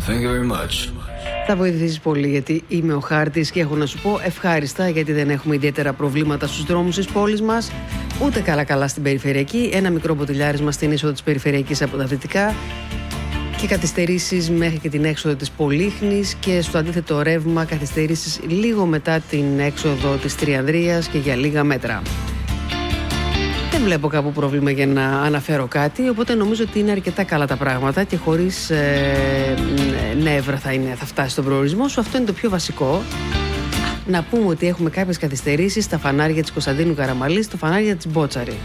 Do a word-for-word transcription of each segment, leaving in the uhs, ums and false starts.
Thank you very much. Θα βοηθήσεις πολύ, γιατί είμαι ο Χάρτης και έχω να σου πω ευχάριστα, γιατί δεν έχουμε ιδιαίτερα προβλήματα στους δρόμους της πόλης μας, ούτε καλά-καλά στην περιφερειακή. Ένα μικρό μποτιλιάρισμα στην είσοδο της περιφερειακής από τα δυτικά και καθυστερήσεις μέχρι και την έξοδο της Πολύχνης, και στο αντίθετο ρεύμα καθυστερήσεις λίγο μετά την έξοδο της Τριανδρίας και για λίγα μέτρα. Δεν βλέπω κάπου πρόβλημα για να αναφέρω κάτι, οπότε νομίζω ότι είναι αρκετά καλά τα πράγματα και χωρίς ε, νεύρα θα, είναι, θα φτάσει στον προορισμό σου. Αυτό είναι το πιο βασικό. Να πούμε ότι έχουμε κάποιες καθυστερήσεις στα φανάρια της Κωνσταντίνου Καραμαλής, στα φανάρια της Μπότσαρη.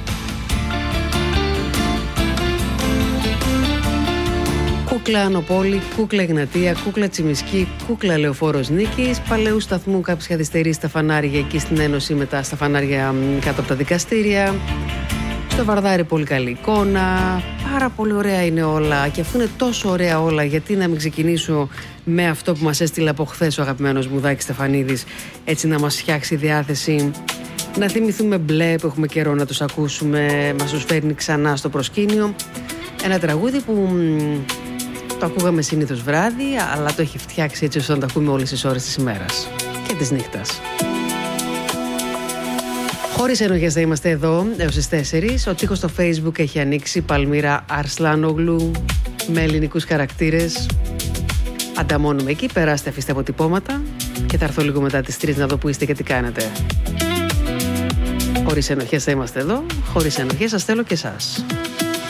Κούκλα Ανοπόλη, Κούκλα Εγνατία, Κούκλα Τσιμισκή, Κούκλα Λεωφόρος Νίκης, Παλαιού Σταθμού κάποιες καθυστερήσεις στα φανάρια εκεί στην Ένωση, μετά στα φανάρια κάτω από τα δικαστήρια. Στο Βαρδάρι πολύ καλή εικόνα, πάρα πολύ ωραία είναι όλα, και αφού είναι τόσο ωραία όλα, γιατί να μην ξεκινήσω με αυτό που μας έστειλε από χθες ο αγαπημένος μου Δάκης Στεφανίδης, έτσι να μας φτιάξει διάθεση, να θυμηθούμε μπλε που έχουμε καιρό να τους ακούσουμε, μας τους φέρνει ξανά στο προσκήνιο. Ένα τραγούδι που το ακούγαμε συνήθως βράδυ, αλλά το έχει φτιάξει έτσι ώστε να το ακούμε όλες τις ώρες της ημέρας και της νύχτας. Χωρίς ενοχές θα είμαστε εδώ έως τις τέσσερις. Ο τοίχος στο Facebook έχει ανοίξει, Παλμύρα Αρσλάνογλου, με ελληνικούς χαρακτήρες. Ανταμώνουμε εκεί, περάστε, αφήστε αποτυπώματα και θα έρθω λίγο μετά τις τρεις να δω που είστε και τι κάνετε. Χωρίς ενοχές θα είμαστε εδώ, χωρίς ενοχές σας θέλω και εσάς.